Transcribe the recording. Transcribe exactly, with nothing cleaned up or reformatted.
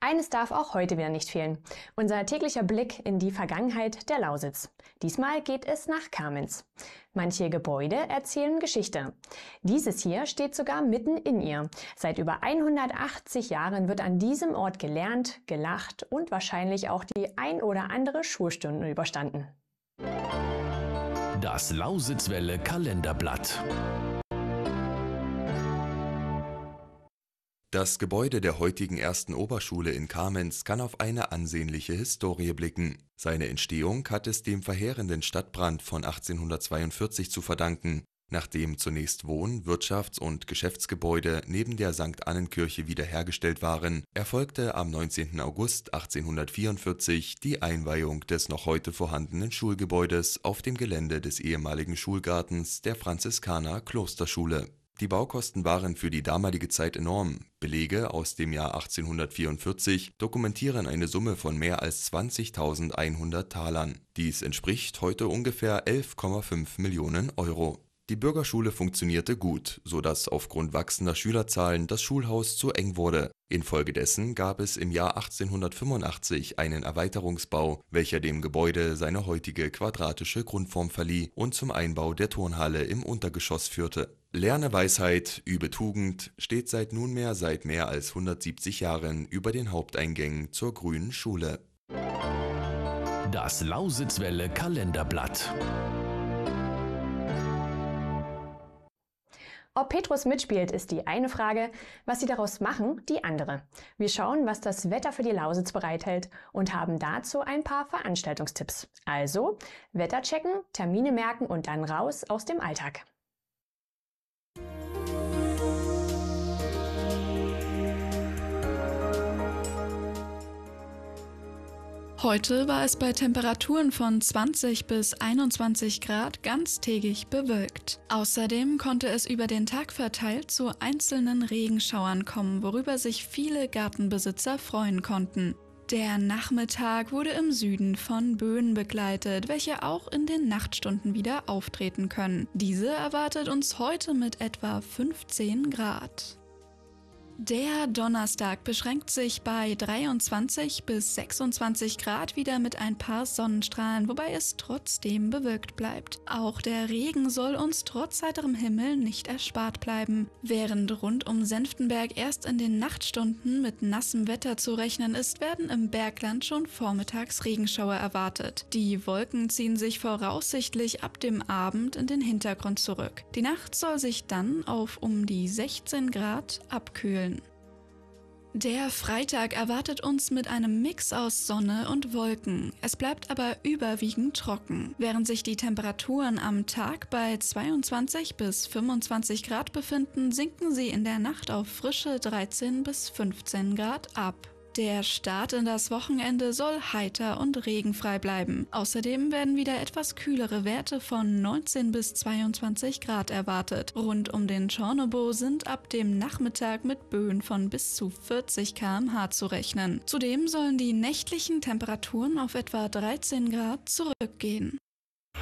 Eines darf auch heute wieder nicht fehlen. Unser täglicher Blick in die Vergangenheit der Lausitz. Diesmal geht es nach Kamenz. Manche Gebäude erzählen Geschichte. Dieses hier steht sogar mitten in ihr. Seit über hundertachtzig Jahren wird an diesem Ort gelernt, gelacht und wahrscheinlich auch die ein oder andere Schulstunde überstanden. Das Lausitzwelle Kalenderblatt. Das Gebäude der heutigen ersten Oberschule in Kamenz kann auf eine ansehnliche Historie blicken. Seine Entstehung hat es dem verheerenden Stadtbrand von achtzehnhundertzweiundvierzig zu verdanken. Nachdem zunächst Wohn-, Wirtschafts- und Geschäftsgebäude neben der Sankt Annenkirche wiederhergestellt waren, erfolgte am neunzehnten August achtzehnhundertvierundvierzig die Einweihung des noch heute vorhandenen Schulgebäudes auf dem Gelände des ehemaligen Schulgartens der Franziskaner-Klosterschule. Die Baukosten waren für die damalige Zeit enorm. Belege aus dem Jahr achtzehnhundertvierundvierzig dokumentieren eine Summe von mehr als zwanzigtausendeinhundert Talern. Dies entspricht heute ungefähr elf Komma fünf Millionen Euro. Die Bürgerschule funktionierte gut, sodass aufgrund wachsender Schülerzahlen das Schulhaus zu eng wurde. Infolgedessen gab es im Jahr achtzehnhundertfünfundachtzig einen Erweiterungsbau, welcher dem Gebäude seine heutige quadratische Grundform verlieh und zum Einbau der Turnhalle im Untergeschoss führte. Lerne Weisheit, übe Tugend steht seit nunmehr seit mehr als hundertsiebzig Jahren über den Haupteingängen zur Grünen Schule. Das Lausitzwelle Kalenderblatt. Ob Petrus mitspielt, ist die eine Frage, was sie daraus machen, die andere. Wir schauen, was das Wetter für die Lausitz bereithält und haben dazu ein paar Veranstaltungstipps. Also, Wetter checken, Termine merken und dann raus aus dem Alltag. Heute war es bei Temperaturen von zwanzig bis einundzwanzig Grad ganztägig bewölkt. Außerdem konnte es über den Tag verteilt zu einzelnen Regenschauern kommen, worüber sich viele Gartenbesitzer freuen konnten. Der Nachmittag wurde im Süden von Böen begleitet, welche auch in den Nachtstunden wieder auftreten können. Diese erwartet uns heute mit etwa fünfzehn Grad. Der Donnerstag beschränkt sich bei dreiundzwanzig bis sechsundzwanzig Grad wieder mit ein paar Sonnenstrahlen, wobei es trotzdem bewölkt bleibt. Auch der Regen soll uns trotz heiterem Himmel nicht erspart bleiben. Während rund um Senftenberg erst in den Nachtstunden mit nassem Wetter zu rechnen ist, werden im Bergland schon vormittags Regenschauer erwartet. Die Wolken ziehen sich voraussichtlich ab dem Abend in den Hintergrund zurück. Die Nacht soll sich dann auf um die sechzehn Grad abkühlen. Der Freitag erwartet uns mit einem Mix aus Sonne und Wolken. Es bleibt aber überwiegend trocken. Während sich die Temperaturen am Tag bei zweiundzwanzig bis fünfundzwanzig Grad befinden, sinken sie in der Nacht auf frische dreizehn bis fünfzehn Grad ab. Der Start in das Wochenende soll heiter und regenfrei bleiben. Außerdem werden wieder etwas kühlere Werte von neunzehn bis zweiundzwanzig Grad erwartet. Rund um den Tschornobo sind ab dem Nachmittag mit Böen von bis zu vierzig Kilometer pro Stunde zu rechnen. Zudem sollen die nächtlichen Temperaturen auf etwa dreizehn Grad zurückgehen.